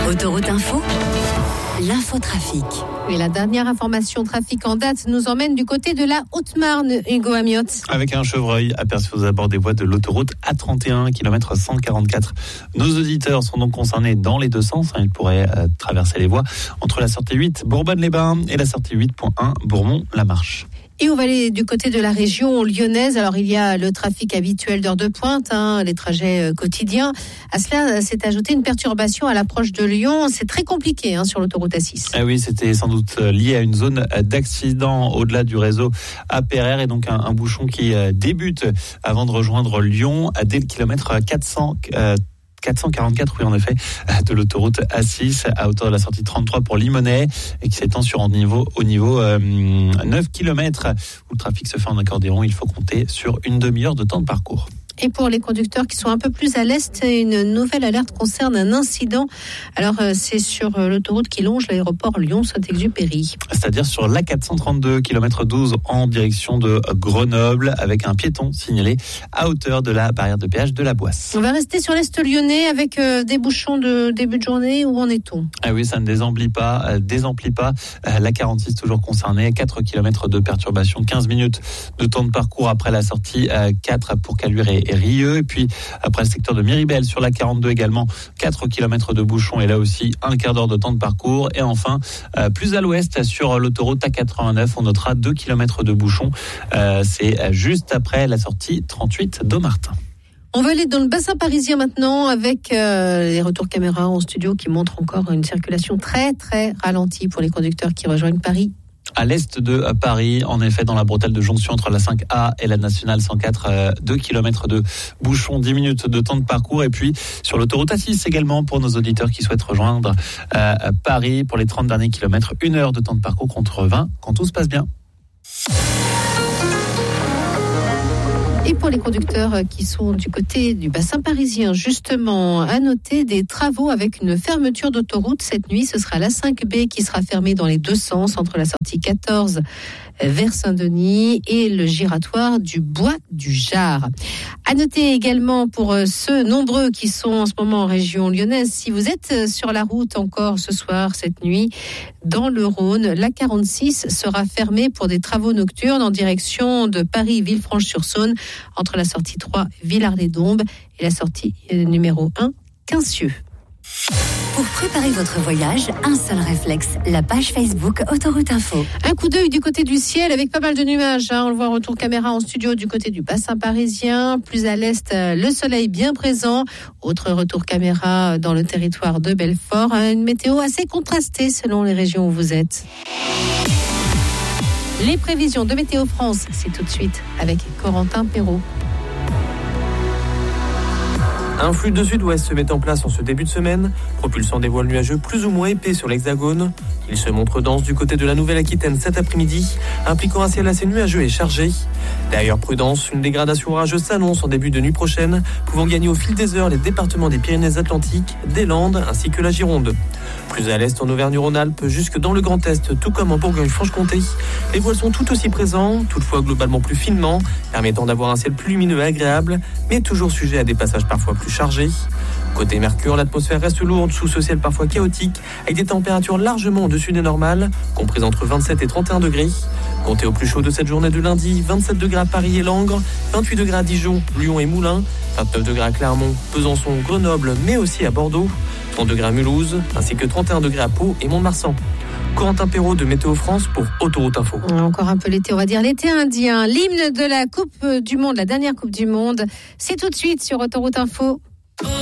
Autoroute Info, l'infotrafic. Et la dernière information trafic en date nous emmène du côté de la Haute-Marne, Hugo Amiotte. Avec un chevreuil aperçu aux abords des voies de l'autoroute A31, kilomètre 144. Nos auditeurs sont donc concernés dans les deux sens. Ils pourraient traverser les voies entre la sortie 8 Bourbonne-les-Bains et la sortie 8.1 Bourmont-la-Marche. Et on va aller du côté de la région lyonnaise. Alors, il y a le trafic habituel d'heure de pointe, les trajets quotidiens. À cela s'est ajoutée une perturbation à l'approche de Lyon. C'est très compliqué sur l'autoroute A6. Ah oui, c'était sans doute lié à une zone d'accident au-delà du réseau APRR et donc un bouchon qui débute avant de rejoindre Lyon dès le kilomètre 444, oui, en effet, de l'autoroute A6 à hauteur de la sortie 33 pour Limonest et qui s'étend sur au niveau 9 km où le trafic se fait en accordéon. Il faut compter sur une demi-heure de temps de parcours. Et pour les conducteurs qui sont un peu plus à l'est, une nouvelle alerte concerne un incident. Alors, c'est sur l'autoroute qui longe l'aéroport Lyon-Saint-Exupéry. C'est-à-dire sur l'A432, kilomètre 12 en direction de Grenoble, avec un piéton signalé à hauteur de la barrière de péage de la Boisse. On va rester sur l'est lyonnais avec des bouchons de début de journée. Où en est-on ? Ah oui, ça ne désemplit pas. La 46 toujours concernée, 4 km de perturbation, 15 minutes de temps de parcours après la sortie 4 pour Caluire et Rieux. Et puis après le secteur de Miribel sur la 42 également, 4 km de bouchons et là aussi un quart d'heure de temps de parcours. Et enfin, plus à l'ouest sur l'autoroute A89, on notera 2 km de bouchons. C'est juste après la sortie 38 d'Aumartin. On va aller dans le bassin parisien maintenant avec les retours caméra en studio qui montrent encore une circulation très très ralentie pour les conducteurs qui rejoignent Paris. À l'est de Paris, en effet, dans la bretelle de jonction entre la 5A et la nationale 104, 2 km de bouchons, 10 minutes de temps de parcours. Et puis sur l'autoroute A6 également pour nos auditeurs qui souhaitent rejoindre Paris pour les 30 derniers kilomètres, 1 heure de temps de parcours contre 20 quand tout se passe bien. Et pour les conducteurs qui sont du côté du bassin parisien, justement, à noter des travaux avec une fermeture d'autoroute cette nuit. Ce sera la 5B qui sera fermée dans les deux sens entre la sortie 14 vers Saint-Denis et le giratoire du Bois du Jard. À noter également pour ceux nombreux qui sont en ce moment en région lyonnaise, si vous êtes sur la route encore ce soir, cette nuit, dans le Rhône, la 46 sera fermée pour des travaux nocturnes en direction de Paris-Villefranche-sur-Saône entre la sortie 3 Villars-les-Dombes et la sortie numéro 1 Quincieux. Pour préparer votre voyage, un seul réflexe, la page Facebook Autoroute Info. Un coup d'œil du côté du ciel avec pas mal de nuages. On le voit en retour caméra en studio du côté du bassin parisien. Plus à l'est, le soleil bien présent. Autre retour caméra dans le territoire de Belfort. Une météo assez contrastée selon les régions où vous êtes. Les prévisions de Météo France, c'est tout de suite avec Corentin Perrault. Un flux de sud-ouest se met en place en ce début de semaine, propulsant des voiles nuageux plus ou moins épais sur l'Hexagone. Il se montre dense du côté de la Nouvelle-Aquitaine cet après-midi, impliquant un ciel assez nuageux et chargé. D'ailleurs, prudence, une dégradation orageuse s'annonce en début de nuit prochaine, pouvant gagner au fil des heures les départements des Pyrénées-Atlantiques, des Landes ainsi que la Gironde. Plus à l'est en Auvergne-Rhône-Alpes, jusque dans le Grand Est, tout comme en Bourgogne-Franche-Comté, les voiles sont tout aussi présents, toutefois globalement plus finement, permettant d'avoir un ciel plus lumineux et agréable, mais toujours sujet à des passages parfois plus chargés. Côté Mercure, l'atmosphère reste lourde sous ce ciel parfois chaotique, avec des températures largement au-dessus des normales, comprises entre 27 et 31 degrés. Comptez au plus chaud de cette journée de lundi, 27 degrés à Paris et Langres, 28 degrés à Dijon, Lyon et Moulins, 29 degrés à Clermont, Besançon, Grenoble, mais aussi à Bordeaux, 30 degrés à Mulhouse, ainsi que 31 degrés à Pau et Mont-de-Marsan. Corentin Perrault de Météo France pour Autoroute Info. Encore un peu l'été, on va dire l'été indien, l'hymne de la Coupe du Monde, la dernière Coupe du Monde. C'est tout de suite sur Autoroute Info.